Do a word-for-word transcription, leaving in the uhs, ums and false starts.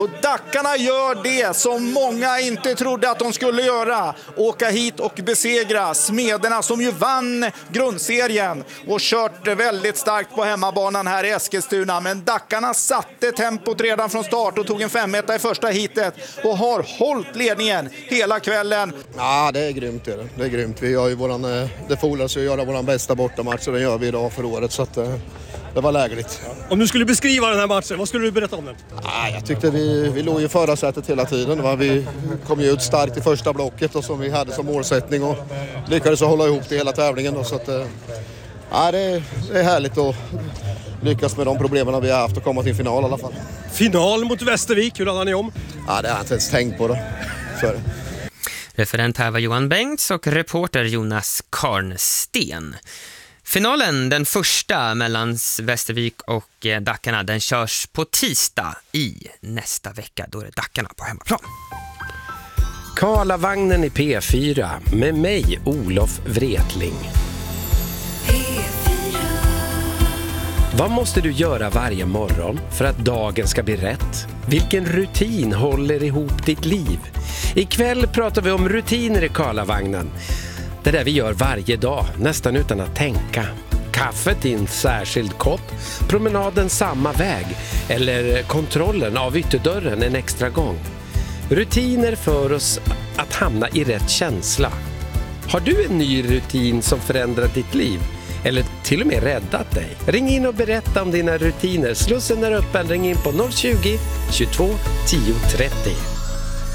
Och Dackarna gör det som många inte trodde att de skulle göra. Åka hit och besegra Smederna som ju vann grundserien och kört väldigt starkt på hemmabanan här i Eskilstuna. Men Dackarna satte tempot redan från start och tog en femetta i första hitet och har hållit ledningen hela kvällen. Ja, det är grymt. Det är, det är grymt. Vi gör ju våran, det fordras ju att göra våran bästa bortamatch och det gör vi idag för året, så att det var lägligt. Om du skulle beskriva den här matchen, vad skulle du berätta om den? Ja, jag tyckte vi, vi låg i förra sätet hela tiden. Va? Vi kom ju ut starkt i första blocket och som vi hade som målsättning och lyckades hålla ihop det hela tävlingen. Då, så att, ja, det, är, det är härligt att lyckas med de problemen vi har haft och komma till final i alla fall. Final mot Västervik, hur hade ni om? Ja, det har jag inte ens tänkt på det. Så är det. Referent här var Johan Bengts och reporter Jonas Karnsten. Finalen, den första mellan Västervik och Dackarna, den körs på tisdag i nästa vecka. Då är det Dackarna på hemmaplan. Karlavagnen i P fyra med mig, Olof Wretling. P fyra. Vad måste du göra varje morgon för att dagen ska bli rätt? Vilken rutin håller ihop ditt liv? Ikväll pratar vi om rutiner i Karlavagnen. Det där vi gör varje dag, nästan utan att tänka. Kaffet i en särskild kopp, promenaden samma väg eller kontrollen av ytterdörren en extra gång. Rutiner för oss att hamna i rätt känsla. Har du en ny rutin som förändrat ditt liv? Eller till och med räddat dig? Ring in och berätta om dina rutiner. Slussen är öppen, ring in på noll tjugo, tjugotvå, tio trettio.